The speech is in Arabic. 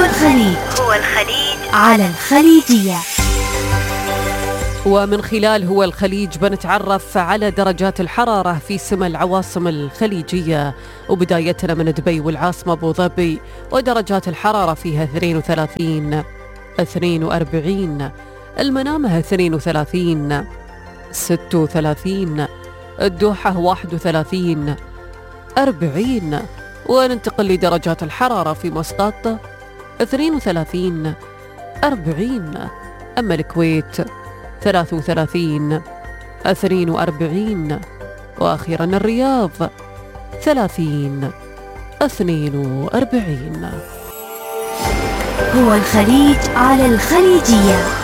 الخليج على الخليجية. ومن خلال هو الخليج بنتعرف على درجات الحرارة في سما العواصم الخليجية، وبدايتنا من دبي والعاصمة أبو ظبي، ودرجات الحرارة فيها 32 42، المنامة 32 36، الدوحة 31 40. وننتقل لدرجات الحرارة في مسقط 32 40، أما الكويت 33 42، وأخيرا الرياض 30 42. هو الخليج على الخليجية.